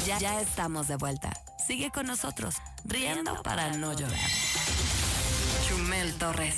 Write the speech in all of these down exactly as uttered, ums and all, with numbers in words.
Ya, ya estamos de vuelta. Sigue con nosotros, riendo para no llorar. Chumel Torres.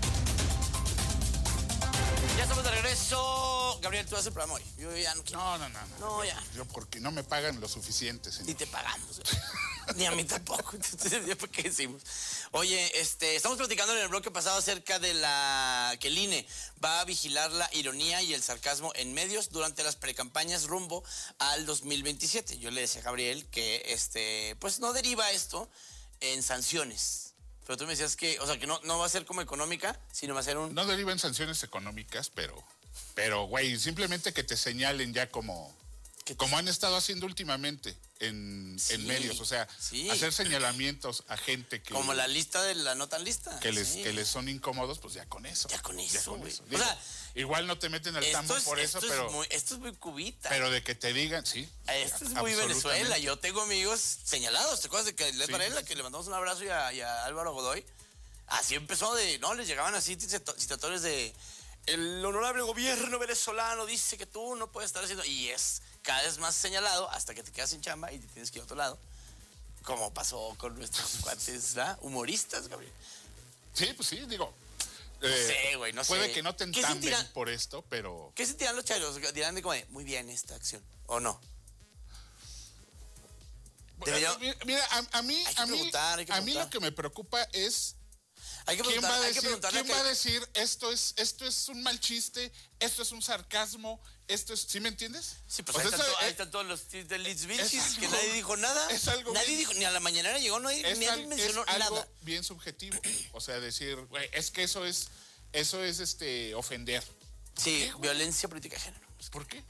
Ya estamos de regreso. Gabriel, tú haces el programa hoy. Yo ya no quiero. No, no, no, no. No, ya. Yo porque no me pagan lo suficiente, señor. Ni te pagamos. Ni a mí tampoco. Entonces, ¿por qué decimos? Oye, este, estamos platicando en el bloque pasado acerca de la que el I N E va a vigilar la ironía y el sarcasmo en medios durante las precampañas rumbo al dos mil veintisiete. Yo le decía a Gabriel que este, pues no deriva esto en sanciones. Pero tú me decías que, o sea, que no, no va a ser como económica, sino va a ser un... No deriva en sanciones económicas, pero, pero, güey, simplemente que te señalen ya como, como han estado haciendo últimamente en, sí, en medios, o sea, sí. hacer señalamientos a gente que... Como la lista de la no tan lista. Que les, sí. que les son incómodos, pues ya con eso. Ya con eso, ya con eso. Digo, o sea, igual no te meten al tambo es, por eso, esto pero... Es muy, esto es muy cubita. Pero de que te digan, sí. Esto es muy Venezuela. Yo tengo amigos señalados. ¿Te acuerdas de que Led Varela, sí. que le mandamos un abrazo y a, y a Álvaro Godoy? Así empezó de, no, les llegaban así citatorios de el honorable gobierno venezolano dice que tú no puedes estar haciendo, y es cada vez más señalado hasta que te quedas sin chamba y te tienes que ir a otro lado, como pasó con nuestros cuates, ¿verdad? Humoristas, Gabriel. Sí, pues sí, digo. Eh, no sé, güey, no puede sé. que no te entamben por esto, pero... ¿Qué sentirán los chairos? Dirán de como de, muy bien esta acción, ¿o no? Debería... Mira, a, a mí, a mí, a mí lo que me preocupa es... Hay que ¿Quién, va a, decir, hay que ¿quién que... va a decir esto es, esto es un mal chiste, esto es un sarcasmo, esto es... ¿Sí me entiendes? Sí, pues o ahí, sea, están eso, ahí es, están todos los chistes de Liz Vilchis, que nadie dijo nada. Es algo nadie bien, dijo, ni a la mañanera llegó, no, es nadie al, mencionó es algo nada. bien subjetivo. O sea, decir, güey, es que eso es, eso es este, ofender. Sí, qué, violencia política de género. ¿Por qué?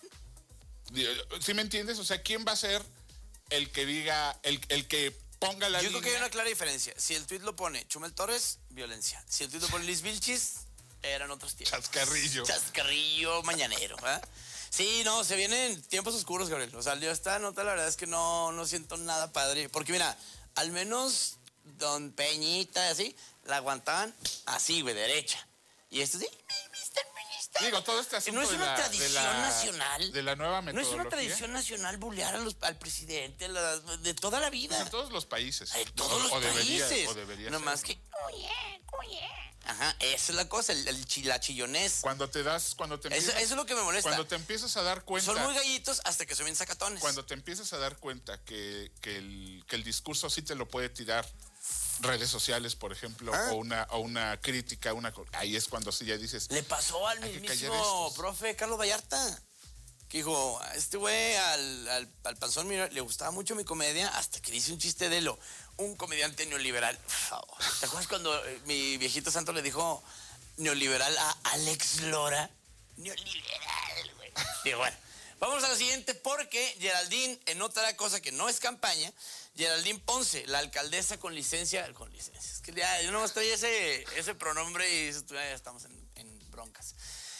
¿Sí me entiendes? O sea, ¿quién va a ser el que diga, el, el que... ponga la Yo línea? creo que hay una clara diferencia. Si el tuit lo pone Chumel Torres, violencia. Si el tuit lo pone Liz Vilchis, eran otros tiempos. Chascarrillo. Chascarrillo mañanero, ¿eh? Sí, no, se vienen tiempos oscuros, Gabriel. O sea, yo esta nota, la verdad es que no, no siento nada padre. Porque mira, al menos Don Peñita, así, la aguantaban así, güey, derecha. Y esto sí, mister Minister. Digo, todo este asunto no es una de la, tradición de la, nacional. De la nueva metodología. No es una tradición nacional bullear a los, al presidente la, de toda la vida. Pues en todos los países. En todos o, los o debería, países. O debería no ser. más que, oye, oye. Ajá, esa es la cosa, el, el, la chillonés. Cuando te das, cuando te empiezas, eso, eso es lo que me molesta. Cuando te empiezas a dar cuenta. Son muy gallitos hasta que son bien sacatones. Cuando te empiezas a dar cuenta que, que, el, que el discurso sí te lo puede tirar redes sociales, por ejemplo, ah. o una o una crítica, una ahí es cuando sí ya dices. Le pasó al mismísimo profe Carlos Vallarta, que dijo, a este güey, al, al, al panzón mira, le gustaba mucho mi comedia, hasta que dice un chiste de lo, un comediante neoliberal. ¿Te acuerdas cuando mi viejito santo le dijo neoliberal a Alex Lora? Neoliberal, güey. Digo, bueno. Vamos a la siguiente porque Geraldine, en otra cosa que no es campaña, Geraldine Ponce, la alcaldesa con licencia, con licencia, es que ya yo nomás traía ese, ese pronombre y ya estamos en, en broncas.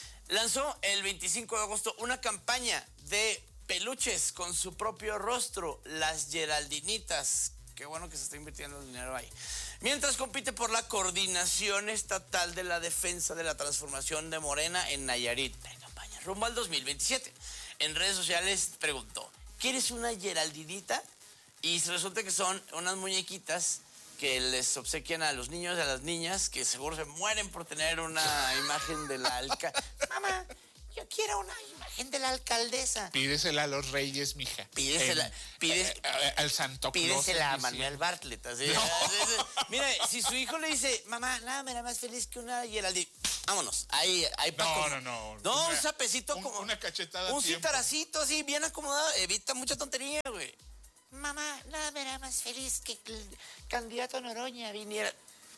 Lanzó el veinticinco de agosto una campaña de peluches con su propio rostro, las Geraldinitas. Qué bueno que se está invirtiendo el dinero ahí. Mientras compite por la coordinación estatal de la defensa de la transformación de Morena en Nayarit, en campaña rumbo al dos mil veintisiete. En redes sociales preguntó, ¿quieres una Geraldinita? Y resulta que son unas muñequitas que les obsequian a los niños y a las niñas que seguro se mueren por tener una imagen de la alcaldesa. Mamá, yo quiero una imagen de la alcaldesa. Pídesela a los reyes, mija. Pídesela, pides, eh, eh, al Santo Claus. Pídesela a Manuel Bartlett. Así. No. Mira, si su hijo le dice, mamá, nada me da más feliz que una Geraldine. Vámonos, ahí, ahí no, como, no, no. No, una, un sapecito un, como. Una cachetada. Un citaracito así, bien acomodado, evita mucha tontería, güey. Mamá, nada me da más feliz que el candidato Noroña viniera.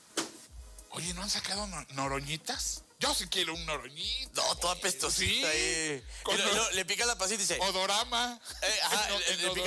Oye, ¿no han sacado no, noroñitas? Yo sí quiero un noroñito. No, toda pestosita. Sí. Ahí. Lo, lo, le pica la pasita y dice. Odorama. Eh, ajá, el, le, el le pica